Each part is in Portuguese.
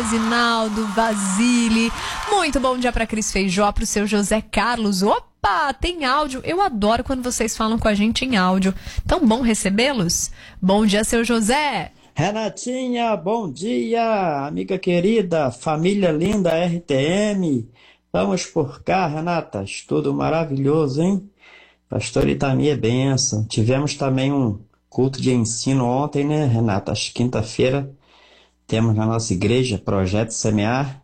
Rosinaldo, Vasile. Muito bom dia pra Cris Feijó, pro seu José Carlos. Opa, tem áudio. Eu adoro quando vocês falam com a gente em áudio. Tão bom recebê-los. Bom dia, seu José. Renatinha, bom dia, amiga querida, família linda RTM. Vamos por cá, Renata. Estudo maravilhoso, hein? Pastor Itamir, bênção. Tivemos também um culto de ensino ontem, né, Renata? Acho que quinta-feira temos na nossa igreja Projeto Semear,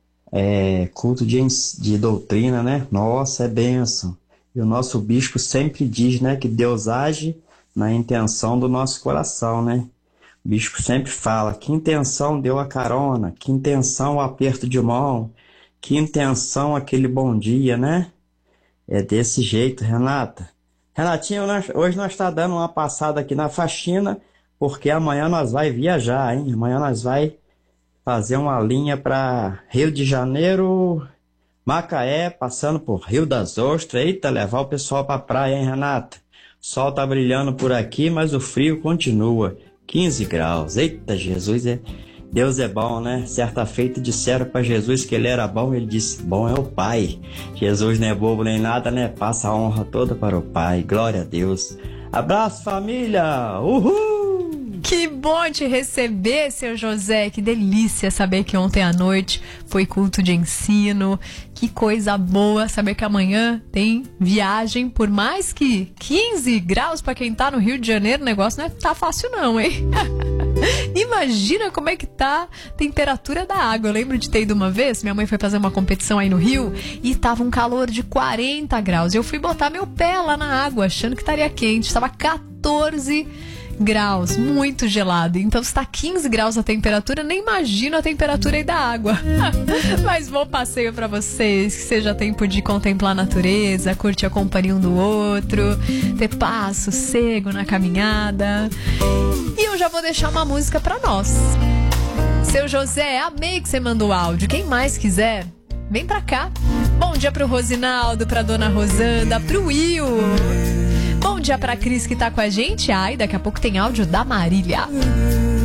culto de doutrina, né? Nossa, é bênção. E o nosso bispo sempre diz, né, que Deus age na intenção do nosso coração, né? O bispo sempre fala, que intenção deu a carona, que intenção o aperto de mão, que intenção aquele bom dia, né? É desse jeito, Renata. Renatinha, hoje nós está dando uma passada aqui na faxina, porque amanhã nós vai viajar, hein? Amanhã nós vai fazer uma linha para Rio de Janeiro, Macaé, passando por Rio das Ostras. Eita, levar o pessoal para a praia, hein, Renata? O sol tá brilhando por aqui, mas o frio continua. 15 graus. Eita, Jesus, Deus é bom, né? Certa feita disseram para Jesus que ele era bom, ele disse, bom é o Pai. Jesus não é bobo nem nada, né? Passa a honra toda para o Pai. Glória a Deus. Abraço, família! Uhul! Que bom te receber, seu José. Que delícia saber que ontem à noite foi culto de ensino. Que coisa boa saber que amanhã tem viagem, por mais que 15 graus para quem tá no Rio de Janeiro, o negócio não tá fácil não, hein? Imagina como é que tá a temperatura da água. Eu lembro de ter ido uma vez, minha mãe foi fazer uma competição aí no Rio e tava um calor de 40 graus. Eu fui botar meu pé lá na água achando que estaria quente, tava 14 graus, muito gelado. Então se tá 15 graus a temperatura, nem imagino a temperatura aí da água. Mas bom passeio pra vocês, que seja tempo de contemplar a natureza, curtir a companhia um do outro, ter paz, sossego na caminhada. E eu já vou deixar uma música pra nós. Seu José, amei que você mandou áudio. Quem mais quiser, vem pra cá. Bom dia pro Rosinaldo, pra dona Rosanda, pro Will. Bom dia pra Cris que tá com a gente. Ai, daqui a pouco tem áudio da Marília.